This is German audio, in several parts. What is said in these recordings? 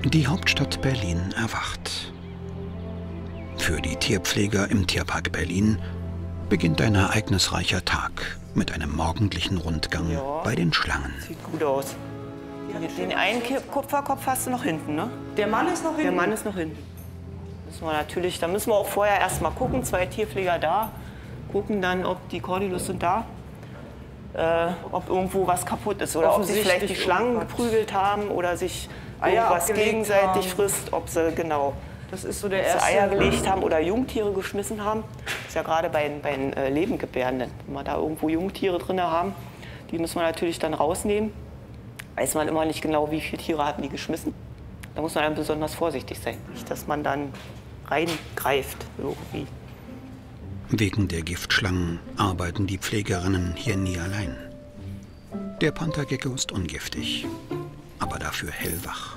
Die Hauptstadt Berlin erwacht. Für die Tierpfleger im Tierpark Berlin beginnt ein ereignisreicher Tag mit einem morgendlichen Rundgang bei den Schlangen. Sieht gut aus. Den einen Kupferkopf hast du noch hinten, ne? Der Mann ist noch hinten? Der Mann ist noch hinten. Da müssen wir auch vorher erst mal gucken, 2 Tierpfleger da, gucken dann, ob die Cordylus sind da, ob irgendwo was kaputt ist oder ob sie vielleicht die Schlangen geprügelt haben oder sich irgendwas gegenseitig frisst, ob sie das ist so der erste Eier gelegt haben oder Jungtiere geschmissen haben. Das ist ja gerade bei den Lebendgebärenden, wenn wir da irgendwo Jungtiere drin haben, die müssen wir natürlich dann rausnehmen. Weiß man immer nicht genau, wie viele Tiere hatten die geschmissen. Da muss man dann besonders vorsichtig sein, nicht, dass man dann reingreift irgendwie. Wegen der Giftschlangen arbeiten die Pflegerinnen hier nie allein. Der Panthergecko ist ungiftig, aber dafür hellwach.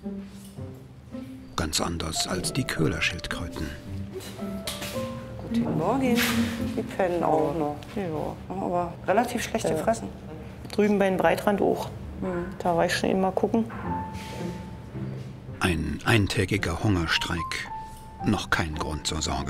Ganz anders als die Köhlerschildkröten. Guten Morgen. Die pennen auch noch. Ja, aber relativ schlecht gefressen. Drüben bei den Breitrand auch. Da war ich schon immer gucken. Ein eintägiger Hungerstreik, noch kein Grund zur Sorge.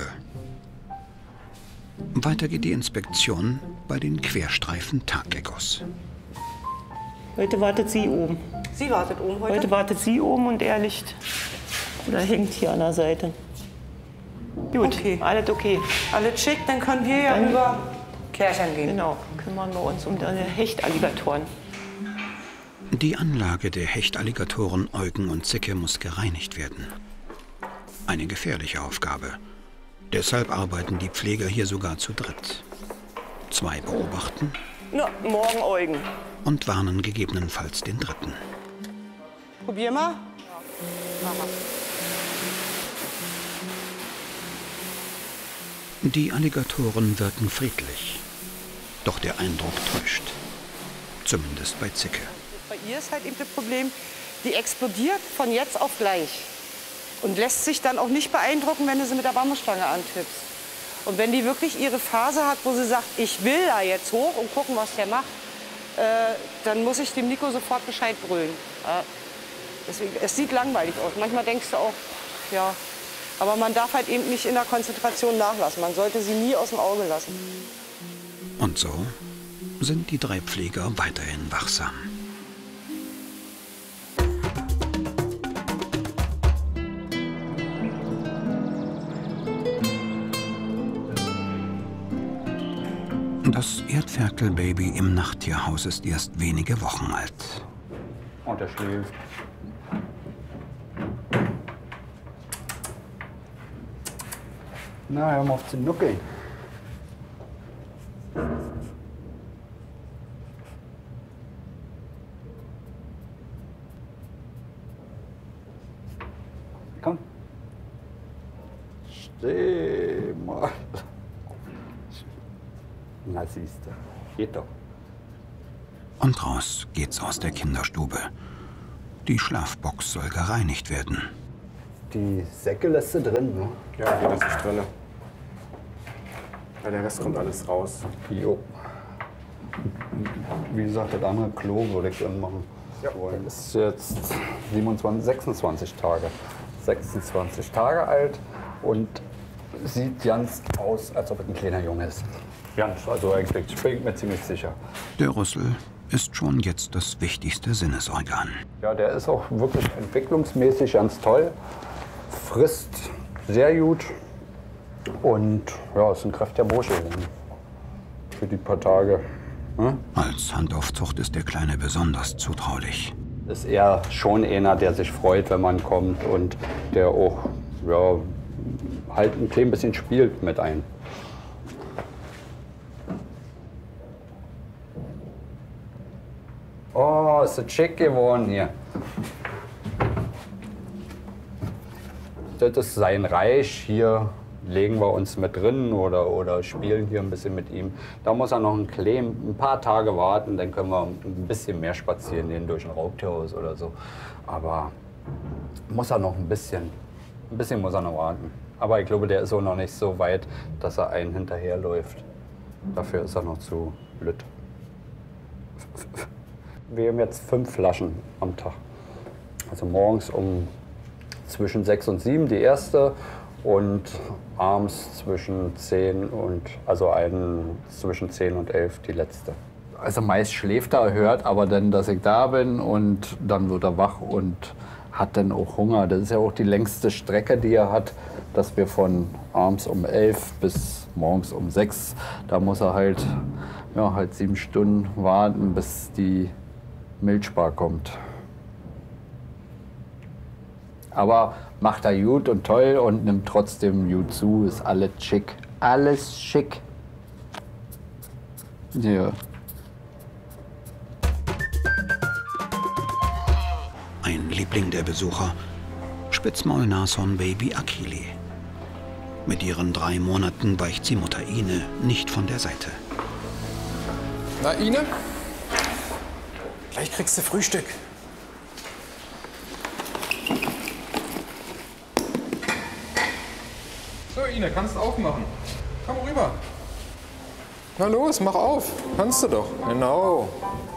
Weiter geht die Inspektion bei den Querstreifen-Taggeckos. Heute wartet sie oben. Sie wartet oben heute? Heute wartet sie oben und er liegt oder hängt hier an der Seite. Gut, okay. Alles okay. Alles schick, dann können wir ja über Kärchern gehen. Genau, kümmern wir uns um deine Hechtalligatoren. Die Anlage der Hechtalligatoren Eugen und Zicke muss gereinigt werden. Eine gefährliche Aufgabe. Deshalb arbeiten die Pfleger hier sogar zu dritt. 2 beobachten Na, morgen Eugen. und warnen gegebenenfalls den dritten. Probier mal. Die Alligatoren wirken friedlich. Doch der Eindruck täuscht. Zumindest bei Zicke. Bei ihr ist halt eben das Problem, die explodiert von jetzt auf gleich. Und lässt sich dann auch nicht beeindrucken, wenn du sie mit der Bambusstange antippst. Und wenn die wirklich ihre Phase hat, wo sie sagt, ich will da jetzt hoch und gucken, was der macht, dann muss ich dem Nico sofort Bescheid brüllen. Deswegen, es sieht langweilig aus. Manchmal denkst du auch, ja, aber man darf halt eben nicht in der Konzentration nachlassen. Man sollte sie nie aus dem Auge lassen. Und so sind die 3 Pfleger weiterhin wachsam. Das Erdferkelbaby im Nachttierhaus ist erst wenige Wochen alt. Und er schläft. Na, hör mal auf zu nuckeln. Komm. Steh mal. Na siehste, geht doch. Und raus geht's aus der Kinderstube. Die Schlafbox soll gereinigt werden. Die Säcke lässt du drin, ne? Ja, die lasse ich drin. Weil der Rest kommt alles raus. Jo. Wie gesagt, das andere Klo würde ich dann machen. Ja. Das ist jetzt 26 Tage. 26 Tage alt und sieht ganz aus, als ob es ein kleiner Junge ist. Ganz, also eigentlich, ich bin mir ziemlich sicher. Der Rüssel ist schon jetzt das wichtigste Sinnesorgan. Ja, der ist auch wirklich entwicklungsmäßig ganz toll. Frisst sehr gut und ja, ist ein kräftiger Bursche geworden. Für die paar Tage. Hm? Als Handaufzucht ist der Kleine besonders zutraulich. Ist eher schon einer, der sich freut, wenn man kommt und der auch ja, halt ein klein bisschen spielt mit einem. Oh, ist das schick geworden hier. Das ist sein Reich. Hier legen wir uns mit drin oder spielen hier ein bisschen mit ihm. Da muss er noch ein paar Tage warten, dann können wir ein bisschen mehr spazieren gehen durch ein Raubtierhaus oder so. Aber muss er noch ein bisschen muss er noch warten. Aber ich glaube, der ist auch noch nicht so weit, dass er einen hinterherläuft. Dafür ist er noch zu blöd. Wir haben jetzt 5 Flaschen am Tag. Also morgens um zwischen 6 und 7 die erste und abends zwischen 10 und, zwischen 10 und 11 die letzte. Also meist schläft er, hört aber dann, dass ich da bin und dann wird er wach und hat dann auch Hunger. Das ist ja auch die längste Strecke, die er hat, dass wir von abends um 11 bis morgens um 6, da muss er halt 7 Stunden warten, bis die Milchbar kommt. Aber macht er gut und toll und nimmt trotzdem gut zu, ist alles schick. Alles schick. Ja. Ein Liebling der Besucher, Spitzmaul-Nashorn-Baby Akili. Mit ihren 3 Monaten weicht sie Mutter Ine nicht von der Seite. Na, Ine? Gleich kriegst du Frühstück. So, Ine, kannst du aufmachen. Komm rüber. Na los, mach auf. Kannst du doch. Genau.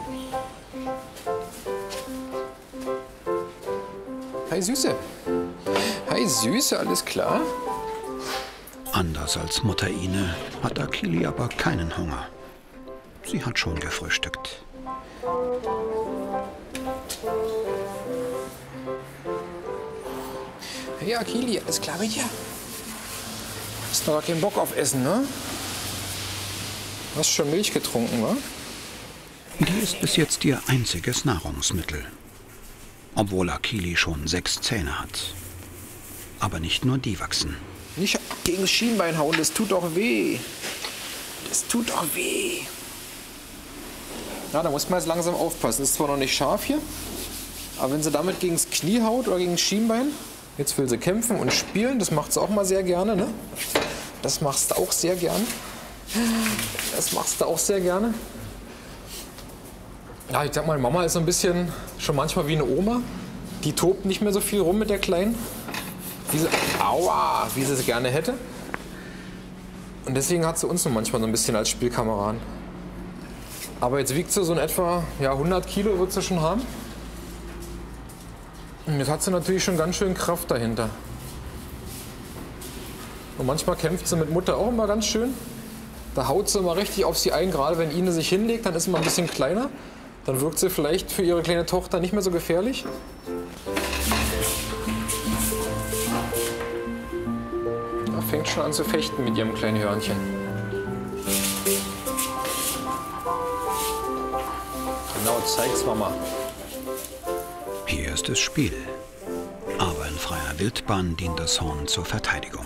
Hi, Süße. Hi, Süße, alles klar? Anders als Mutter Ine hat Akili aber keinen Hunger. Sie hat schon gefrühstückt. Hey, Akili, alles klar bei dir? Hast doch gar keinen Bock auf Essen, ne? Hast schon Milch getrunken, wa? Die ist bis jetzt ihr einziges Nahrungsmittel. Obwohl Akili schon 6 Zähne hat. Aber nicht nur die wachsen. Nicht gegen das Schienbein hauen, das tut doch weh. Das tut doch weh. Na, da muss man jetzt langsam aufpassen. Ist zwar noch nicht scharf hier, aber wenn sie damit gegen das Knie haut oder gegen das Schienbein, jetzt will sie kämpfen und spielen, das macht sie auch mal sehr gerne, ne? Das machst du auch sehr gern. Das machst du auch sehr gerne. Ja, ich sag mal, Mama ist so ein bisschen schon manchmal wie eine Oma. Die tobt nicht mehr so viel rum mit der Kleinen. Wie sie es gerne hätte. Und deswegen hat sie uns nur manchmal so ein bisschen als Spielkameraden. Aber jetzt wiegt sie so in etwa 100 Kilo, wird sie schon haben. Und jetzt hat sie natürlich schon ganz schön Kraft dahinter. Und manchmal kämpft sie mit Mutter auch immer ganz schön. Da haut sie immer richtig auf sie ein, gerade wenn Ine sich hinlegt, dann ist sie mal ein bisschen kleiner. Dann wirkt sie vielleicht für ihre kleine Tochter nicht mehr so gefährlich. Da fängt schon an zu fechten mit ihrem kleinen Hörnchen. Genau, zeig's Mama. Hier ist es Spiel. Aber in freier Wildbahn dient das Horn zur Verteidigung.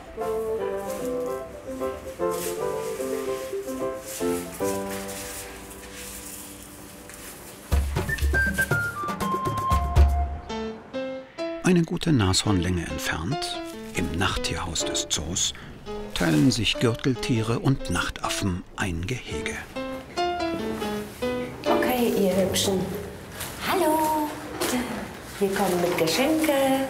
Eine gute Nashornlänge entfernt, im Nachttierhaus des Zoos, teilen sich Gürteltiere und Nachtaffen ein Gehege. Okay, ihr Hübschen. Hallo. Wir kommen mit Geschenke.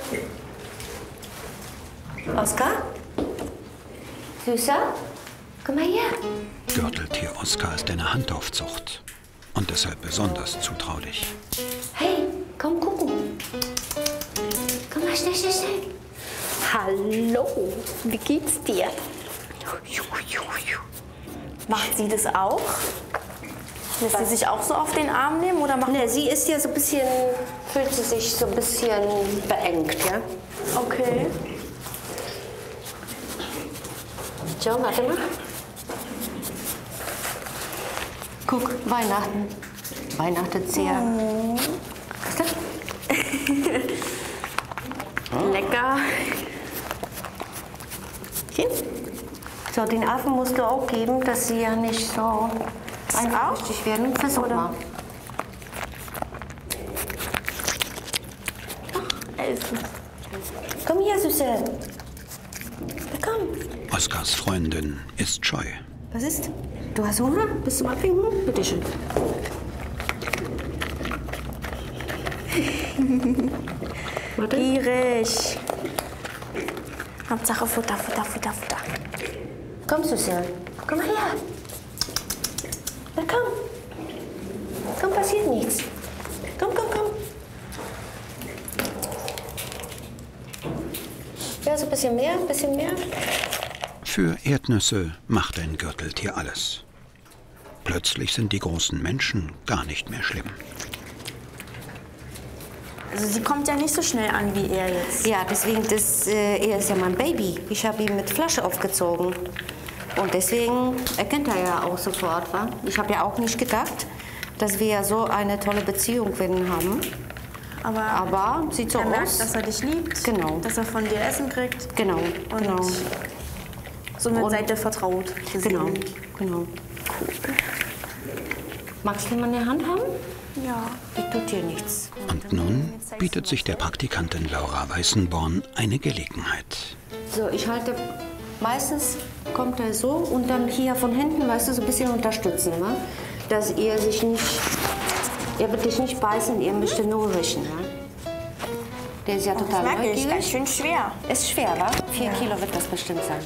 Oskar? Süßer? Komm mal her. Gürteltier Oskar ist eine Handaufzucht und deshalb besonders zutraulich. Hey, komm gucken. Komm mal schnell, schnell, schnell. Hallo, wie geht's dir? Macht sie das auch? Lässt sie sich auch so auf den Arm nehmen? Oder macht Ne, sie ist ja so ein bisschen, fühlt sie sich so ein bisschen beengt, ja? Okay. So, warte mal. Guck, Weihnachten. Weihnachtet sehr. Weißt du? Lecker. Hier. So, den Affen musst du auch geben, dass sie ja nicht so eifersüchtig werden. Versuch mal. Essen. Komm her, Süße. Komm. Oskars Freundin ist scheu. Was ist? Du hast Hunger? Bist du abwinken? Bitte schön. Warte. Gierig. Hauptsache Futter, Futter, Futter, Futter. Komm, Süße. Komm mal her. Na komm. Komm, passiert nichts. Komm, komm, komm. mehr, so ein bisschen mehr, ein bisschen mehr. Für Erdnüsse macht ein Gürteltier alles. Plötzlich sind die großen Menschen gar nicht mehr schlimm. Also sie kommt ja nicht so schnell an wie er jetzt. Ja, deswegen, er ist ja mein Baby. Ich habe ihn mit Flasche aufgezogen. Und deswegen erkennt er ja auch sofort, wa? Ich habe ja auch nicht gedacht, dass wir so eine tolle Beziehung haben. Aber sieht so er aus. merkt, dass er dich liebt, Genau. dass er von dir Essen kriegt. Genau, Und genau. somit seid ihr vertraut. Genau, genau. Cool. Magst du mal eine Hand haben? Ja. Die tut dir nichts. Und nun bietet sich der Praktikantin Laura Weißenborn eine Gelegenheit. So, ich halte, meistens kommt er so und dann hier von hinten, weißt du, so ein bisschen unterstützen, ne? Dass er sich nicht, er wird dich nicht beißen, ihr müsst ihn nur riechen, ne? Der ist ja total Das merke ich, neugierig. ganz schön schwer. Ist schwer, wa? 4 Kilo wird das bestimmt sein.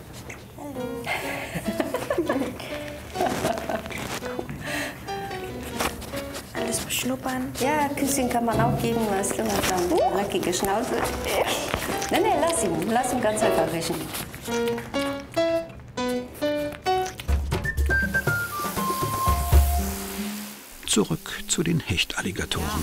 Alles beschnuppern. Ja, Küsschen kann man auch geben, weißt du, mit seiner dreckigen Schnauze. Nee, lass ihn ganz einfach riechen. Zurück zu den Hechtalligatoren.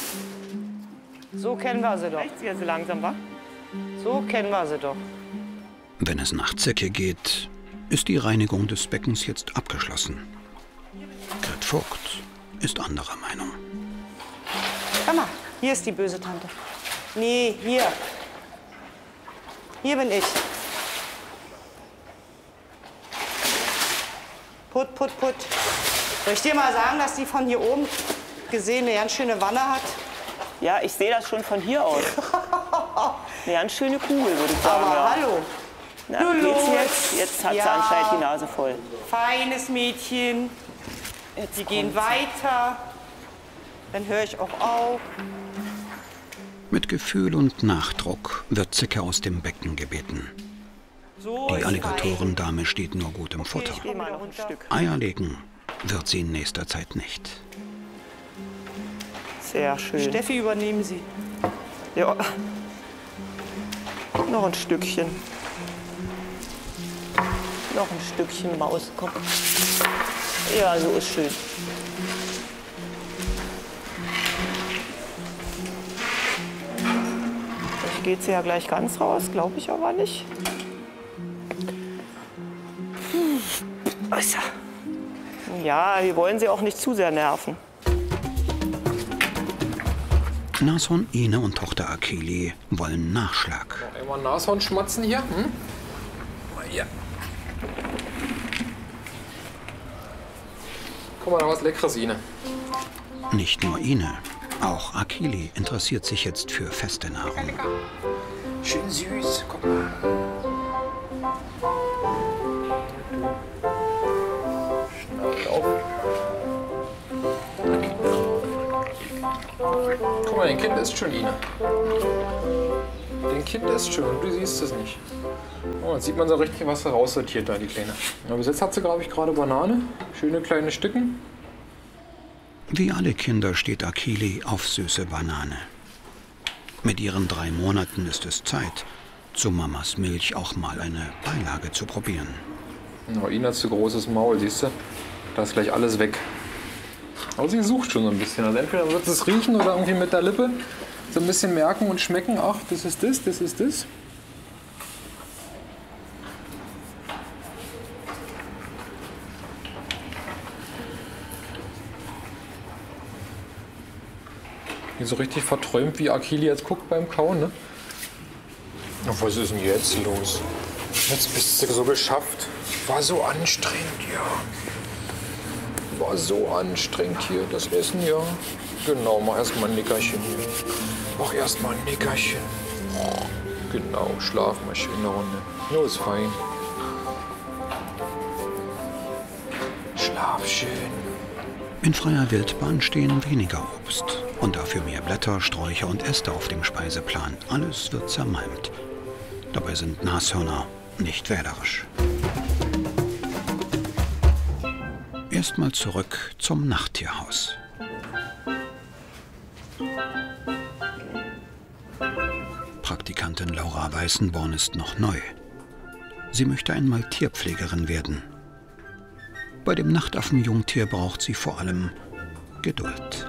So kennen wir sie doch. Rechts hier so langsam, wa? So kennen wir sie doch. Wenn es nach Zecke geht, ist die Reinigung des Beckens jetzt abgeschlossen. Grit Vogt ist anderer Meinung. Komm mal, hier ist die böse Tante. Nee, hier. Hier bin ich. Put, put, put. Soll ich dir mal sagen, dass die von hier oben gesehen eine ganz schöne Wanne hat? Ja, ich sehe das schon von hier aus. Eine ganz schöne Kugel, würde ich sagen. Aber ja. hallo. Na, Du geht's los. jetzt? Jetzt hat sie Ja. anscheinend die Nase voll. Feines Mädchen. Die gehen weiter. Dann höre ich auch auf. Mit Gefühl und Nachdruck wird Zecke aus dem Becken gebeten. So Die ist Alligatorendame steht nur gut im Futter. fein. Ich geh mal noch ein Stück. Eier legen wird sie in nächster Zeit nicht. Sehr schön. Steffi, übernehmen Sie. Ja. Noch ein Stückchen. Noch ein Stückchen Maus. Komm. Ja, so ist schön. Vielleicht geht sie ja gleich ganz raus, glaube ich aber nicht. Ja, wir wollen sie auch nicht zu sehr nerven. Nashorn Ine und Tochter Akeli wollen Nachschlag. Einmal Nashorn schmatzen hier. Hm? Mal hier. Guck mal, da was Leckeres, Ine. Nicht nur Ine, auch Akeli interessiert sich jetzt für feste Nahrung. Schön süß, guck mal. Schnabel auf. Guck mal, dein Kind isst schon, Ine. Dein Kind isst schon, du siehst es nicht. Oh, jetzt sieht man so richtig, was sie raussortiert da, die Kleine. Ja, bis jetzt hat sie, glaube ich, gerade Banane. Schöne kleine Stücken. Wie alle Kinder steht Akeli auf süße Banane. Mit ihren 3 Monaten ist es Zeit, zu Mamas Milch auch mal eine Beilage zu probieren. Oh, Ina hat zu großes Maul, siehst du? Da ist gleich alles weg. Aber sie sucht schon so ein bisschen. Also entweder wird es riechen oder irgendwie mit der Lippe so ein bisschen merken und schmecken. Ach, das ist das, das ist das. Die so richtig verträumt, wie Akeli jetzt guckt beim Kauen, ne? Ach, was ist denn jetzt los? Jetzt bist du so geschafft. War so anstrengend, ja. War so anstrengend hier, das Essen, ja. Genau, mach erst mal ein Nickerchen hier. Mach erst mal ein Nickerchen. Genau, schlaf mal schön eine Runde. Nur ist fein. Schlaf schön. In freier Wildbahn stehen weniger Obst und dafür mehr Blätter, Sträucher und Äste auf dem Speiseplan. Alles wird zermalmt. Dabei sind Nashörner nicht wählerisch. Erstmal zurück zum Nachttierhaus. Praktikant Praktikantin Laura Weißenborn ist noch neu. Sie möchte einmal Tierpflegerin werden. Bei dem Nachtaffen-Jungtier braucht sie vor allem Geduld.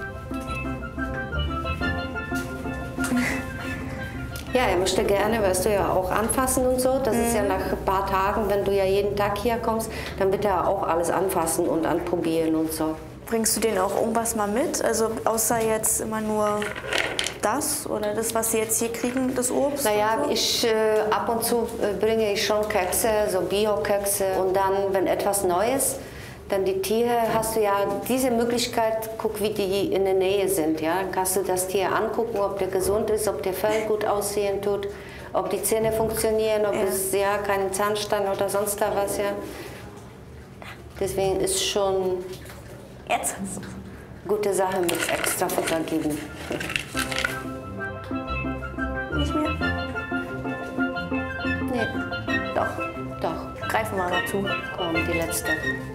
Ja, er möchte gerne, weißt du, ja auch anfassen und so. Das ist ja nach ein paar Tagen, wenn du ja jeden Tag hier kommst, dann wird er auch alles anfassen und anprobieren und so. Bringst du denen auch irgendwas mal mit? Also außer jetzt immer nur das oder das, was sie jetzt hier kriegen, das Obst? Naja, ich ab und zu bringe ich schon Kekse, so Bio-Kekse. Und dann, wenn etwas Neues, dann die Tiere, hast du ja diese Möglichkeit, guck, wie die in der Nähe sind. Ja? Dann kannst du das Tier angucken, ob der gesund ist, ob der Fell gut aussehen tut, ob die Zähne funktionieren, ob es ja keinen Zahnstein oder sonst da was. Ja? Deswegen ist schon Jetzt? gute Sache mit extra Futter geben. Nicht mehr? Nee, doch. Greifen wir noch zu. Komm, die letzte.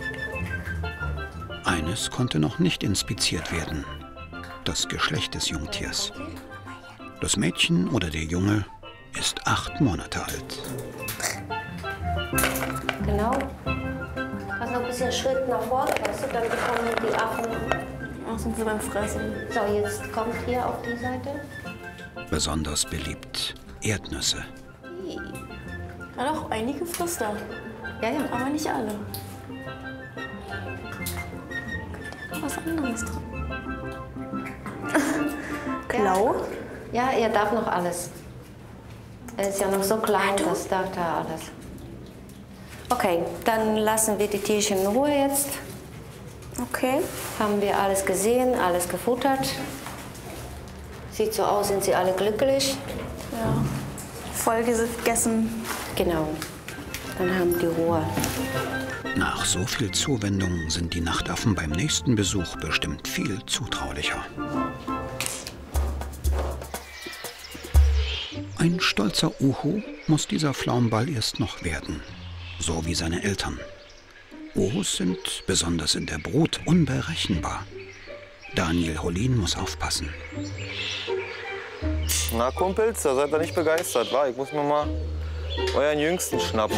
Eines konnte noch nicht inspiziert werden: das Geschlecht des Jungtiers. Das Mädchen oder der Junge ist 8 Monate alt. Genau. Kannst noch ein bisschen Schritt nach vorne, weißt du, dann bekommen die Affen. Ach, sind sie beim Fressen. So, jetzt kommt hier auf die Seite. Besonders beliebt Erdnüsse. Ja doch, einige frisst er. Ja, ja. Aber nicht alle. Was anderes drin. Klau? Ja, er darf noch alles. Er ist ja noch so klein, das darf er alles. Okay, dann lassen wir die Tierchen in Ruhe jetzt. Okay. Haben wir alles gesehen, alles gefuttert. Sieht so aus, sind sie alle glücklich. Ja. Voll gegessen. Genau. Dann haben die Ruhe. Nach so viel Zuwendung sind die Nachtaffen beim nächsten Besuch bestimmt viel zutraulicher. Ein stolzer Uhu muss dieser Pflaumenball erst noch werden. So wie seine Eltern. Uhus sind, besonders in der Brut, unberechenbar. Daniel Hollin muss aufpassen. Na, Kumpels, da seid ihr nicht begeistert, wa? Ich muss mir mal euren Jüngsten schnappen.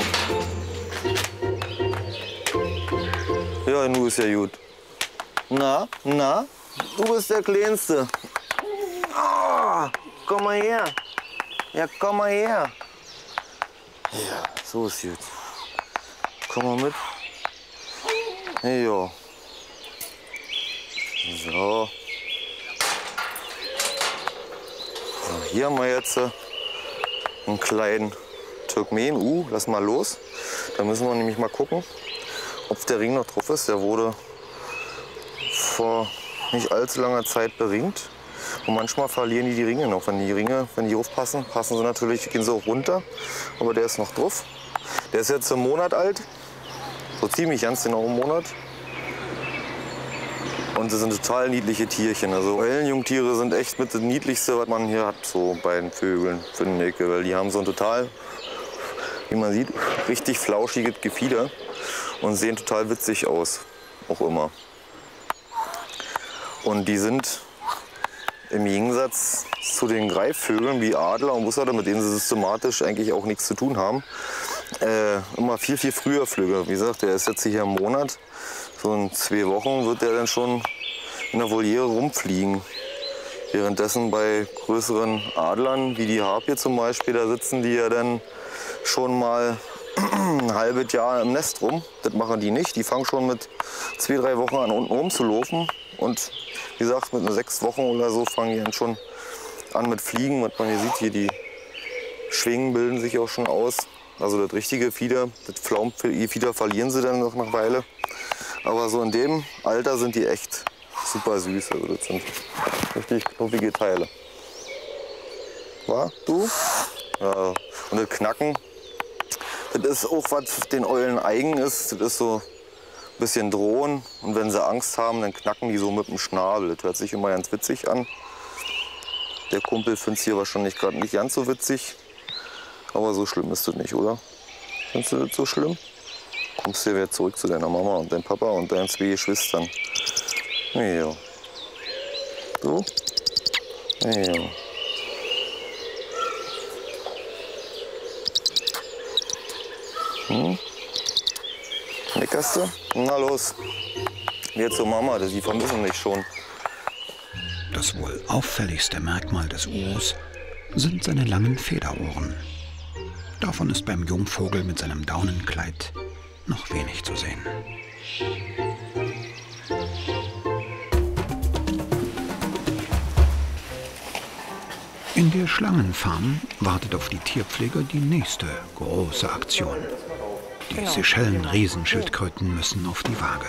Ja, nu ist ja gut. Na, du bist der Kleinste. Ah, komm mal her. Ja, komm mal her. Ja, so ist gut. Komm mal mit. Ja. So. Hier haben wir jetzt einen kleinen Turkmen. Lass mal los. Da müssen wir nämlich mal gucken, ob der Ring noch drauf ist. Der wurde vor nicht allzu langer Zeit beringt. Und manchmal verlieren die Ringe noch. Wenn die aufpassen, passen sie natürlich, gehen sie auch runter. Aber der ist noch drauf. Der ist jetzt einen Monat alt. So ziemlich ganz genau einen Monat. Und das sind total niedliche Tierchen. Also Eulenjungtiere sind echt mit das Niedlichste, was man hier hat, so bei den Vögeln, finde ich. Weil die haben so ein total, wie man sieht, richtig flauschiges Gefieder und sehen total witzig aus, auch immer. Und die sind im Gegensatz zu den Greifvögeln wie Adler und Bussarde, mit denen sie systematisch eigentlich auch nichts zu tun haben, immer viel früher flügge. Wie gesagt, der ist jetzt hier einen Monat. So in 2 Wochen wird der dann schon in der Voliere rumfliegen. Währenddessen bei größeren Adlern, wie die Harpie zum Beispiel, da sitzen die ja dann schon mal ein halbes Jahr im Nest rum. Das machen die nicht. Die fangen schon mit 2, 3 Wochen an, unten rumzulaufen. Und wie gesagt, mit 6 Wochen oder so fangen die dann schon an mit Fliegen. Was man hier sieht, hier die Schwingen bilden sich auch schon aus. Also das richtige Fieder, das Pflaumenfieder verlieren sie dann noch eine Weile. Aber so in dem Alter sind die echt super süß. Also das sind richtig knuffige Teile. War du? Ja. Und das Knacken, das ist auch was den Eulen eigen ist. Das ist so ein bisschen drohen. Und wenn sie Angst haben, dann knacken die so mit dem Schnabel. Das hört sich immer ganz witzig an. Der Kumpel findet es hier wahrscheinlich gerade nicht ganz so witzig. Aber so schlimm ist das nicht, oder? Findest du das so schlimm? Kommst du wieder zurück zu deiner Mama und deinem Papa und deinen 2 Geschwistern. Ja. Du? Ja. Leckerst du? Na los. Jetzt zur Mama, sie vermissen mich schon. Das wohl auffälligste Merkmal des Urus sind seine langen Federohren. Davon ist beim Jungvogel mit seinem Daunenkleid noch wenig zu sehen. In der Schlangenfarm wartet auf die Tierpfleger die nächste große Aktion. Die Seychellen-Riesenschildkröten müssen auf die Waage.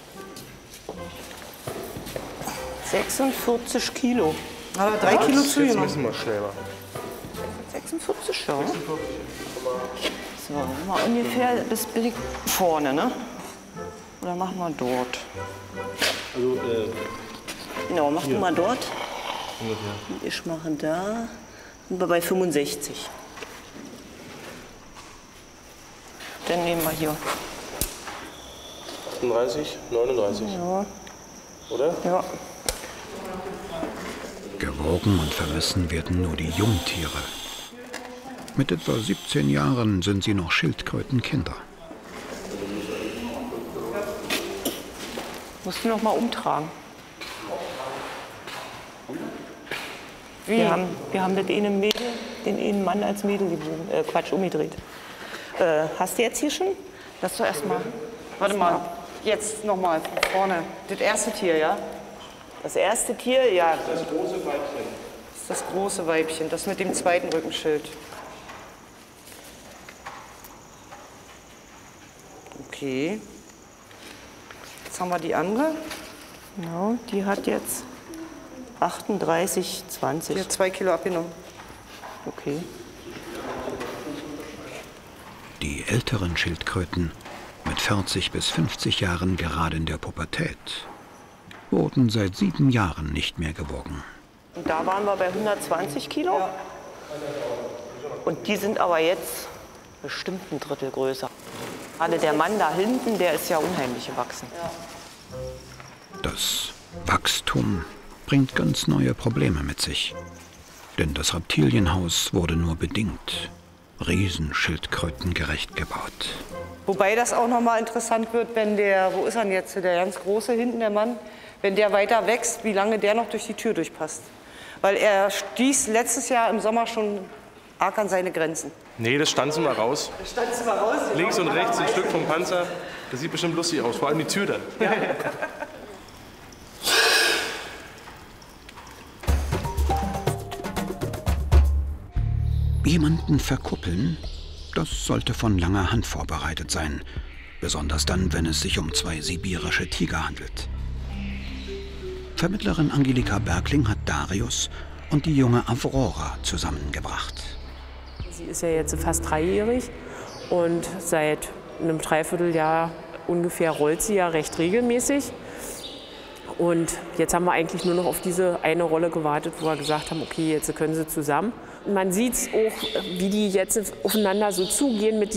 46 Kilo. Aber 3 Kilo zu Jetzt genommen. müssen wir schnell machen. 46, ja. So, mal ungefähr bis vorne, ne? Oder machen wir dort? Also, Genau, mach du mal dort. ungefähr. Und ich mache da. Sind wir bei 65. Dann nehmen wir hier. 38, 39. Ja. Oder? Ja. Gewogen und vermessen werden nur die Jungtiere. Mit etwa 17 Jahren sind sie noch Schildkrötenkinder. Musst du noch mal umtragen. Wir haben das eine Mädel, den einen Mann als Mädel gewogen. Quatsch, umgedreht. Hast du jetzt hier schon? Lass doch erst mal. Warte mal, jetzt noch mal von vorne. Das erste Tier, ja? Das erste Tier, ja. Das große Weibchen. Das ist das große Weibchen, das mit dem zweiten Rückenschild. Okay. Jetzt haben wir die andere. Genau, die hat jetzt 38, 20. Die hat 2 Kilo abgenommen. Okay. Die älteren Schildkröten, mit 40 bis 50 Jahren gerade in der Pubertät, wurden seit 7 Jahren nicht mehr gewogen. Und da waren wir bei 120 Kilo. Und die sind aber jetzt bestimmt ein Drittel größer. Gerade der Mann da hinten, der ist ja unheimlich gewachsen. Das Wachstum bringt ganz neue Probleme mit sich. Denn das Reptilienhaus wurde nur bedingt Riesenschildkrötengerecht gebaut. Wobei das auch noch mal interessant wird, wenn der, wo ist er denn jetzt, der ganz große hinten, der Mann, wenn der weiter wächst, wie lange der noch durch die Tür durchpasst. Weil er stieß letztes Jahr im Sommer schon arg an seine Grenzen. Nee, das stanzen wir raus. Standst du mal raus? Links und rechts ein Stück vom Panzer. Das sieht bestimmt lustig aus, vor allem die Tür dann. Jemanden verkuppeln, das sollte von langer Hand vorbereitet sein. Besonders dann, wenn es sich um 2 sibirische Tiger handelt. Vermittlerin Angelika Bergling hat Darius und die junge Aurora zusammengebracht. Sie ist ja jetzt fast 3-jährig und seit einem Dreivierteljahr ungefähr rollt sie ja recht regelmäßig. Und jetzt haben wir eigentlich nur noch auf diese eine Rolle gewartet, wo wir gesagt haben, okay, jetzt können sie zusammen. Man sieht es auch, wie die jetzt aufeinander so zugehen mit